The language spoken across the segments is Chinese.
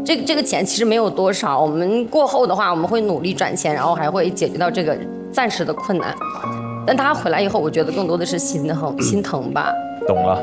这个钱其实没有多少，我们过后的话，我们会努力赚钱，然后还会解决到这个暂时的困难。但他回来以后，我觉得更多的是心疼吧。 懂了。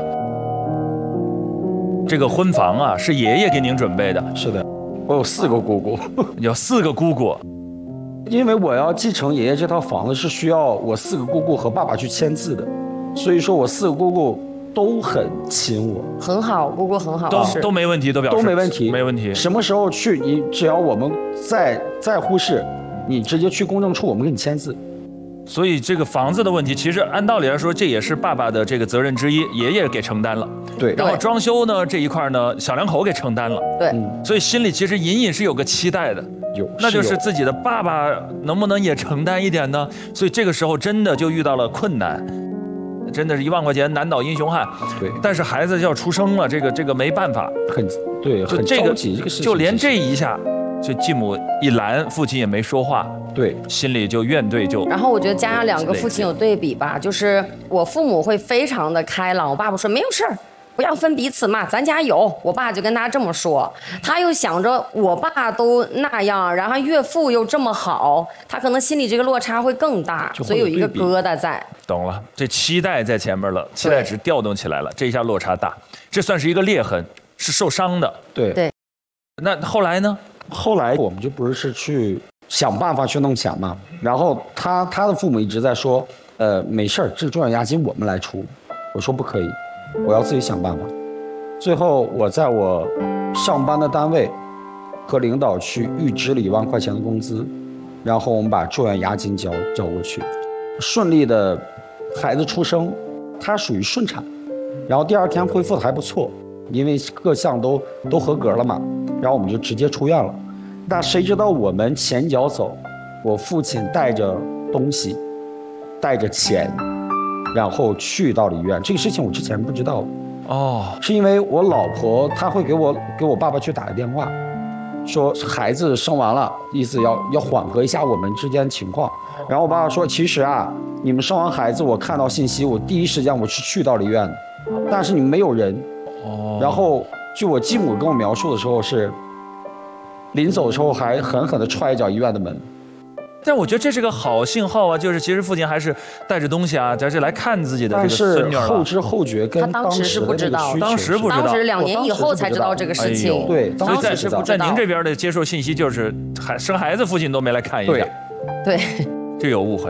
这个婚房啊，是爷爷给您准备的。 是的，我有4个姑姑， 有4个姑姑。 因为我要继承爷爷这套房子，是需要我4个姑姑和爸爸去签字的，所以说我4个姑姑都很亲我， 很好，姑姑很好， 都没问题，都表示都没问题， 没问题。 什么时候去，你只要我们在乎事，你直接去公证处，我们给你签字。 所以这个房子的问题，其实按道理来说，这也是爸爸的这个责任之一，爷爷给承担了。 对。 然后装修呢这一块呢，小两口给承担了。 对。 所以心里其实隐隐是有个期待的，那就是自己的爸爸能不能也承担一点呢？所以这个时候真的就遇到了困难，真的是1万块钱难倒英雄汉。 对。 但是孩子要出生了，这个没办法， 很着急，这个事情就连这一下。就继母一拦，父亲也没说话， 对， 心里就怨怼就。 然后我觉得加上2个父亲有对比吧，就是我父母会非常的开朗，我爸爸说没有事儿，不要分彼此嘛，咱家有。我爸就跟他这么说，他又想着我爸都那样，然后岳父又这么好，他可能心里这个落差会更大，所以有一个疙瘩在。 懂了，这期待在前面了，期待值调动起来了，这一下落差大，这算是一个裂痕，是受伤的。 对。 那后来呢？ 后来我们就不是去想办法去弄钱嘛，然后他的父母一直在说，没事儿，这个住院押金我们来出。我说不可以，我要自己想办法。最后我在我上班的单位和领导去预支了1万块钱的工资，然后我们把住院押金交过去，顺利的孩子出生，他属于顺产，然后第2天恢复的还不错，因为各项都合格了嘛。然后我们就直接出院了，但谁知道我们前脚走，我父亲带着东西，带着钱，然后去到了医院。这个事情我之前不知道，是因为我老婆她会给我爸爸去打个电话，说孩子生完了，意思要缓和一下我们之间情况。然后我爸爸说，其实啊，你们生完孩子，我看到信息，我第一时间我是去到了医院的，但是你们没有人。然后据我继母跟我描述的时候是，临走的时候还狠狠地踹一脚医院的门。 但我觉得这是个好信号啊，就是其实父亲还是带着东西啊，在这来看自己的这个孙女了。 但是后知后觉跟当时的这个需求， 当时不知道， 当时2年以后才知道这个事情。 对， 当时是不知道。 在您这边的接受信息就是生孩子，父亲都没来看一下。 对， 这有误会。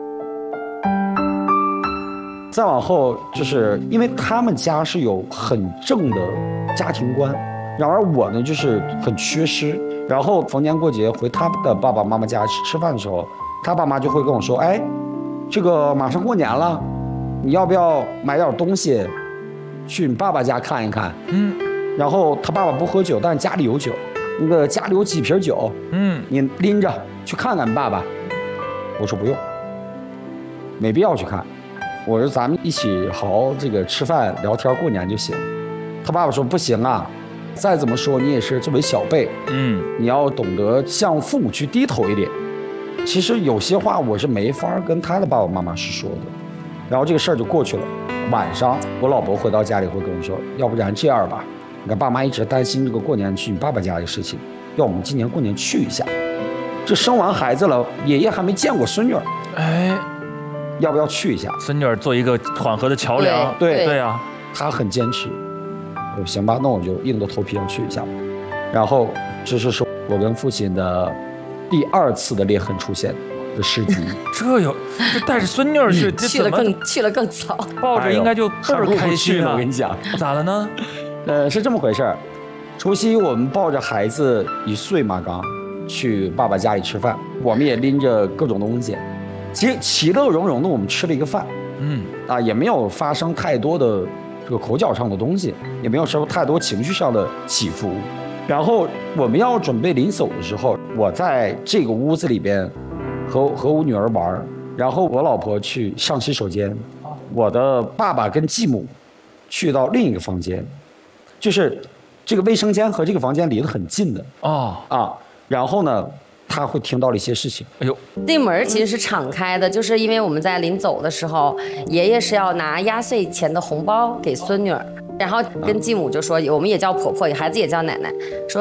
再往后，就是因为他们家是有很正的家庭观，然而我呢就是很缺失。然后逢年过节回他的爸爸妈妈家吃饭的时候，他爸妈就会跟我说：“哎，这个马上过年了，你要不要买点东西去你爸爸家看一看？”然后他爸爸不喝酒，但是家里有酒，那个家里有几瓶酒，你拎着去看看你爸爸。我说不用，没必要去看。我说咱们一起好好这个吃饭聊天过年就行。他爸爸说不行啊，再怎么说你也是作为小辈，你要懂得向父母去低头一点。其实有些话我是没法跟他的爸爸妈妈去说的。然后这个事儿就过去了。晚上我老婆回到家里会跟我说，要不然这样吧，你看爸妈一直担心这个过年去你爸爸家的事情，要我们今年过年去一下。这生完孩子了，爷爷还没见过孙女儿，要不要去一下？ 孙女儿做一个缓和的桥梁。对啊， 他很坚持。我说行吧，那我就硬着头皮要去一下。然后这是我跟父亲的第2次的裂痕出现的事迹。 这带着孙女儿去， 去了更早， 抱着应该就倍儿开心了。 我跟你讲， 咋了呢？ 是这么回事儿。除夕我们抱着孩子1岁嘛，刚去爸爸家里吃饭，我们也拎着各种东西，其实其乐融融的我们吃了一个饭，也没有发生太多的这个口角上的东西，也没有受太多情绪上的起伏。然后我们要准备临走的时候，我在这个屋子里边和我女儿玩，然后我老婆去上洗手间，我的爸爸跟继母去到另一个房间，就是这个卫生间和这个房间离得很近的然后呢，他会听到了一些事情。 那门其实是敞开的，就是因为我们在临走的时候，爷爷是要拿压岁钱的红包给孙女儿，然后跟继母就说，我们也叫婆婆，孩子也叫奶奶，说